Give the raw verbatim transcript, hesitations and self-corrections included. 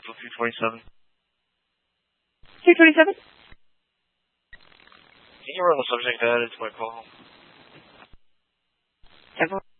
two twenty-seven. two twenty-seven? Can you run the subject added to my call? Several.